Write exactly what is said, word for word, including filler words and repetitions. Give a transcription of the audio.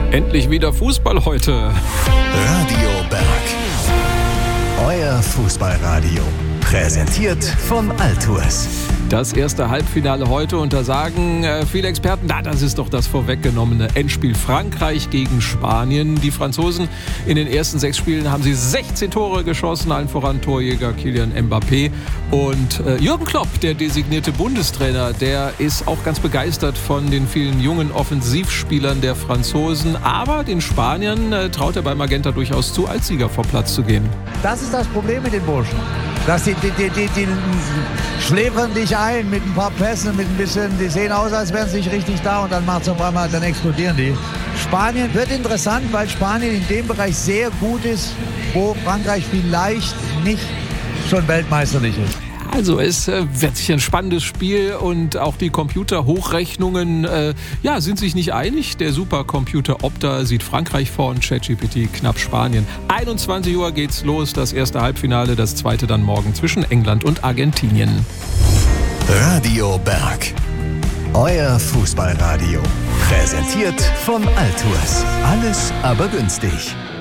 Endlich wieder Fußball heute. Radio Berg. Euer Fußballradio. Präsentiert von Altours. Das erste Halbfinale heute und da sagen äh, viele Experten, na, das ist doch das vorweggenommene Endspiel Frankreich gegen Spanien. Die Franzosen in den ersten sechs Spielen haben sie sechzehn Tore geschossen, allen voran Torjäger Kylian Mbappé. Und äh, Jürgen Klopp, der designierte Bundestrainer, der ist auch ganz begeistert von den vielen jungen Offensivspielern der Franzosen. Aber den Spaniern äh, traut er bei Magenta durchaus zu, als Sieger vom Platz zu gehen. Das ist das Problem mit den Burschen. Dass die, die, die, die, die schläfern dich ein mit ein paar Pässen, mit ein bisschen, die sehen aus, als wären sie nicht richtig da und dann macht's auf einmal, dann explodieren die. Spanien wird interessant, weil Spanien in dem Bereich sehr gut ist, wo Frankreich vielleicht nicht schon weltmeisterlich ist. Also es äh, wird sicher ein spannendes Spiel und auch die Computerhochrechnungen äh, ja, sind sich nicht einig. Der Supercomputer Opta sieht Frankreich vor und ChatGPT knapp Spanien. einundzwanzig Uhr geht's los, das erste Halbfinale, das zweite dann morgen zwischen England und Argentinien. Radio Berg. Euer Fußballradio. Präsentiert von Altours. Alles aber günstig.